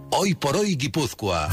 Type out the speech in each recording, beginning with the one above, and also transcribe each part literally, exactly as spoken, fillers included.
Hoy por hoy Guipúzcoa.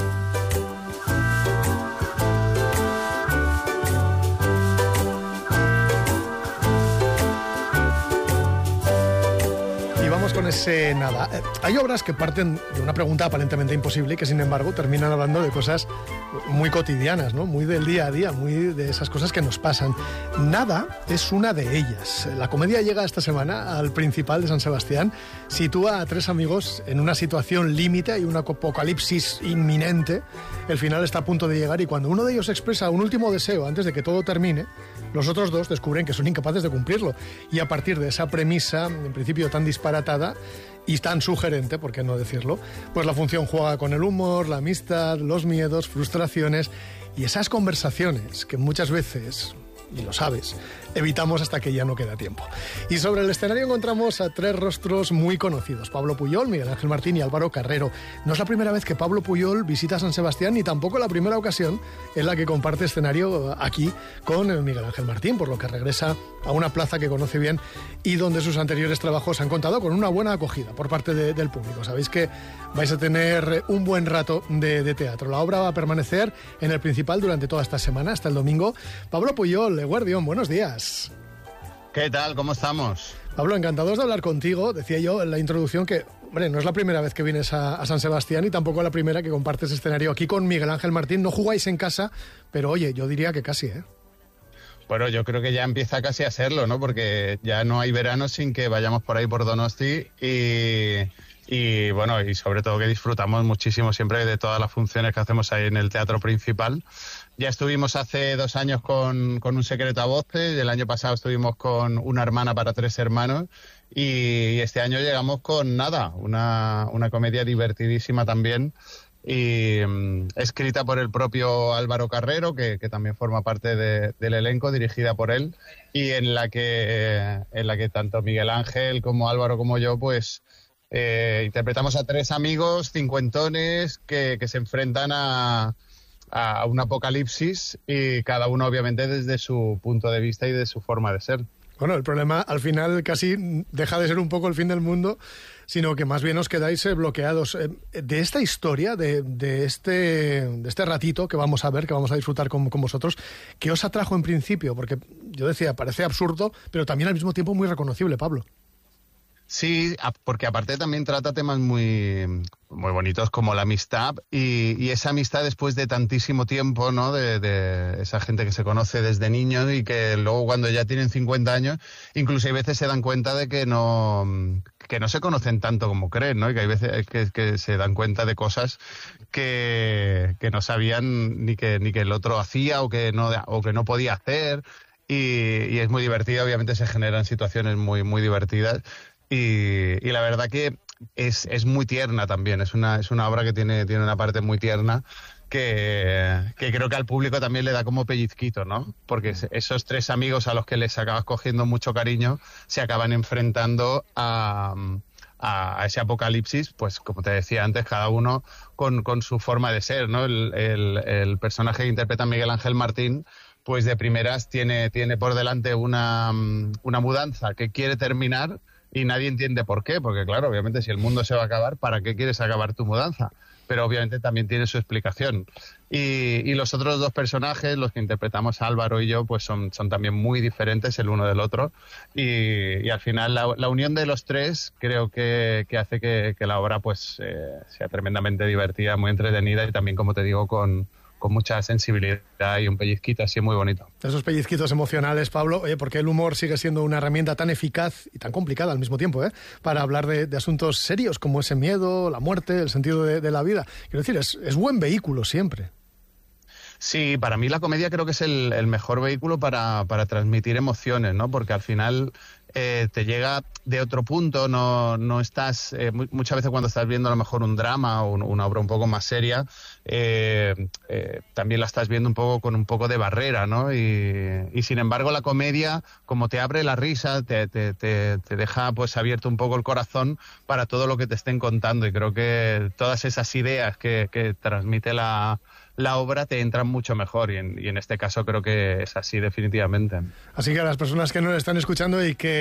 Con ese nada. Hay obras que parten de una pregunta aparentemente imposible y que sin embargo terminan hablando de cosas muy cotidianas, ¿no? Muy del día a día, muy de esas cosas que nos pasan. Nada es una de ellas. La comedia llega esta semana al Principal de San Sebastián, sitúa a tres amigos en una situación límite y un apocalipsis inminente. El final está a punto de llegar y cuando uno de ellos expresa un último deseo antes de que todo termine, los otros dos descubren que son incapaces de cumplirlo. Y a partir de esa premisa, en principio tan disparatada y tan sugerente, por qué no decirlo, pues la función juega con el humor, la amistad, los miedos, frustraciones y esas conversaciones que muchas veces, y lo sabes, evitamos hasta que ya no queda tiempo. Y sobre el escenario encontramos a tres rostros muy conocidos: Pablo Pujol, Miguel Ángel Martín y Álvaro Carrero. No es la primera vez que Pablo Pujol visita San Sebastián ni tampoco la primera ocasión en la que comparte escenario aquí con Miguel Ángel Martín, por lo que regresa a una plaza que conoce bien y donde sus anteriores trabajos han contado con una buena acogida por parte de, del público. Sabéis que vais a tener un buen rato de, de teatro. La obra va a permanecer en el Principal durante toda esta semana, hasta el domingo. Pablo Pujol, Eguerdión, buenos días. ¿Qué tal? ¿Cómo estamos? Pablo, encantados de hablar contigo. Decía yo en la introducción que, hombre, no es la primera vez que vienes a, a San Sebastián y tampoco la primera que compartes escenario aquí con Miguel Ángel Martín. No jugáis en casa, pero oye, yo diría que casi, ¿eh? Bueno, yo creo que ya empieza casi a serlo, ¿no? Porque ya no hay verano sin que vayamos por ahí por Donosti y, y bueno, y sobre todo que disfrutamos muchísimo siempre de todas las funciones que hacemos ahí en el Teatro Principal. Ya estuvimos hace dos años con, con Un secreto a voces, el año pasado estuvimos con Una hermana para tres hermanos y este año llegamos con Nada, una, una comedia divertidísima también, y um, escrita por el propio Álvaro Carrero, que, que también forma parte de, del elenco, dirigida por él, y en la que eh, en la que tanto Miguel Ángel como Álvaro como yo pues eh, interpretamos a tres amigos cincuentones que, que se enfrentan a, a un apocalipsis, y cada uno obviamente desde su punto de vista y de su forma de ser. Bueno, el problema al final casi deja de ser un poco el fin del mundo, sino que más bien os quedáis eh, bloqueados. Eh, de esta historia, de, de, este, de este ratito que vamos a ver, que vamos a disfrutar con, con vosotros, ¿qué os atrajo en principio? Porque yo decía, parece absurdo, pero también al mismo tiempo muy reconocible, Pablo. Sí, porque aparte también trata temas muy, muy bonitos como la amistad y, y esa amistad después de tantísimo tiempo, ¿no? De, de esa gente que se conoce desde niños y que luego cuando ya tienen cincuenta años, incluso hay veces se dan cuenta de que no, que no se conocen tanto como creen, ¿no? Y que hay veces que, que se dan cuenta de cosas que, que no sabían ni que, ni que el otro hacía o que no, o que no podía hacer. Y, y es muy divertido, obviamente se generan situaciones muy, muy divertidas. Y, y la verdad que es, es muy tierna también, es una, es una obra que tiene, tiene una parte muy tierna que, que creo que al público también le da como pellizquito, ¿no? Porque esos tres amigos a los que les acabas cogiendo mucho cariño se acaban enfrentando a, a, a ese apocalipsis, pues como te decía antes, cada uno con, con su forma de ser, ¿no? El, el, el personaje que interpreta Miguel Ángel Martín, pues de primeras tiene, tiene por delante una, una mudanza que quiere terminar. Y nadie entiende por qué, porque claro, obviamente si el mundo se va a acabar, ¿para qué quieres acabar tu mudanza? Pero obviamente también tiene su explicación. Y, y los otros dos personajes, los que interpretamos Álvaro y yo, pues son, son también muy diferentes el uno del otro. Y, y al final la, la unión de los tres creo que, que hace que, que la obra pues eh, sea tremendamente divertida, muy entretenida y también, como te digo, con... con mucha sensibilidad y un pellizquito así muy bonito. Esos pellizquitos emocionales, Pablo, oye, porque el humor sigue siendo una herramienta tan eficaz y tan complicada al mismo tiempo, ¿eh? Para hablar de, de asuntos serios como ese miedo, la muerte, el sentido de, de la vida. Quiero decir, es, es buen vehículo siempre. Sí, para mí la comedia creo que es el, el mejor vehículo para, para transmitir emociones, ¿no? Porque al final eh, te llega de otro punto, no, no estás, eh, muchas veces cuando estás viendo a lo mejor un drama o un, una obra un poco más seria, eh, eh, también la estás viendo un poco con un poco de barrera, ¿no? Y, y sin embargo la comedia, como te abre la risa, te, te, te, te deja pues abierto un poco el corazón para todo lo que te estén contando, y creo que todas esas ideas que, que transmite la la obra te entra mucho mejor, y en, y en este caso creo que es así definitivamente. Así que a las personas que nos están escuchando y que